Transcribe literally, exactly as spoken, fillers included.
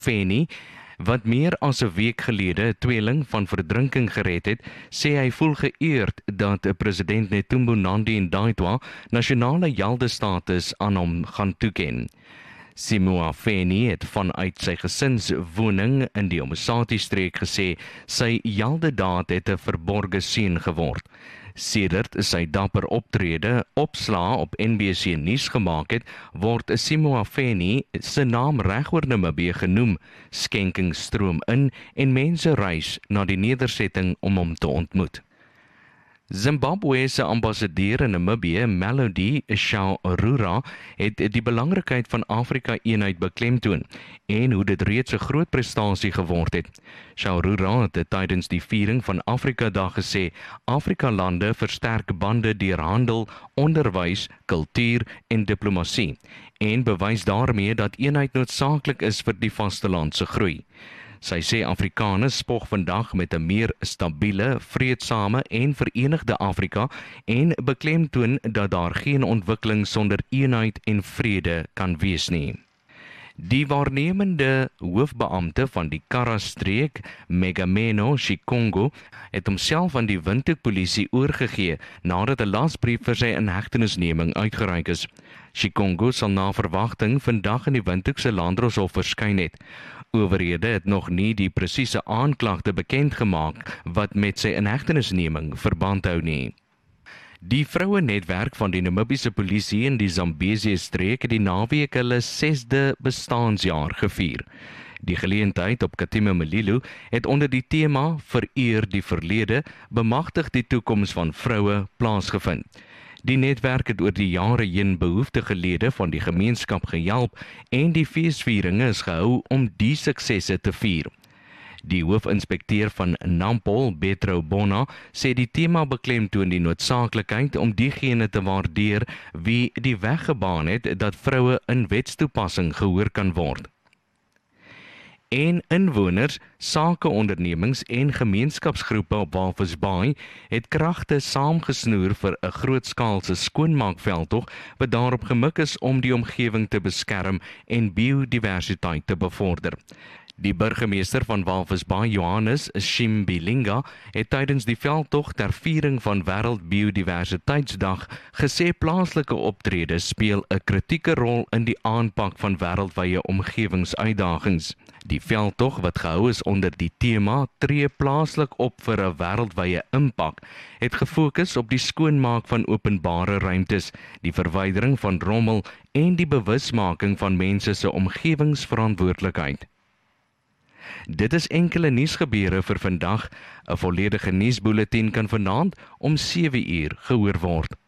Feni, wat meer as 'n week gelede 'n tweeling van verdrinking gered het, sê hy voel geëerd dat president Netumbo Nandi-Ndaitwah nasionale heldestatus aan hom gaan toeken. Simuafeni het vanuit sy gesinswoning in die Omusati-streek gesê sy heldedaad het 'n verborge seën geword. Sedert sy dapper optrede opslaa op N B C nuus gemaak het, word Simuafeni se naam regoor Namibië genoem. Skenkings stroom in en mense reis na die nedersetting om hom te ontmoet. Zimbabwe se ambassadeur in Namibië, Melody Shaurura, het die belangrikheid van Afrika-eenheid beklemtoon en hoe dit reeds 'n groot prestasie geword het. Shaurura het tydens die viering van Afrika-dag gesê, Afrika-lande versterk bande deur handel, onderwys, kultuur en diplomasie en bewys daarmee dat eenheid noodsaaklik is vir die vastelandse groei. Sy sê Afrikaners spog vandag met 'n meer stabiele, vreedsame en verenigde Afrika en beklemtoon dat daar geen ontwikkeling sonder eenheid en vrede kan wees nie. Die waarnemende hoofbeampte van die Kara-streek, Megameno Shikongo, het homself aan die Windhoek-polisie oorgegee nadat 'n lasbrief vir sy inhegtenisneming uitgereik is. Shikongo sal na verwagting vandag in die Windhoekse Landdroshof verskyn het. Owerhede het nog nie die presiese aanklagte bekend gemaak wat met sy inhegtenisneming verband hou nie. Die vrouenetwerk van die Namibiese polisie in die Zambezi-streek het die naweek hulle sesde bestaансjaar gevier. Die geleentheid op Katima Mulilo het onder die tema Vereer die verlede, bemagtig die toekoms van vroue plaasgevind. Die netwerk het oor die jare heen behoeftige lede van die gemeenskap gehelp en die feesvieringe is gehou om die suksesse te vier. Die hoofinspekteur van Nampol, Betro Bona, sê die tema beklemtoon die noodsaaklikheid om diegene te waardeer wie die weg gebaan het dat vroue in wetstoepassing gehoor kan word. En inwoners, sakeondernemings en gemeenskapsgroepe op Walvis Bay het kragte saamgesnoer vir 'n grootskaalse skoonmaakveldtog wat daarop gemik is om die omgewing te beskerm en biodiversiteit te bevorder. Die burgemeester van Walvis Bay, Johannes Shimbilinga, het tydens die veldtog ter viering van Wêreld Biodiversiteitsdag gesê plaaslike optredes speel 'n kritieke rol in die aanpak van wêreldwye omgewingsuitdagings. Die veldtog wat gehou is onder die tema Tree plaaslik op vir 'n wêreldwye impak, het gefokus op die skoonmaak van openbare ruimtes, die verwydering van rommel en die bewusmaking van mense se omgewingsverantwoordelikheid. Dit is enkele nuusgebeure vir vandag. 'n Volledige nuusbulletin kan vanaand om sewe uur gehoor word.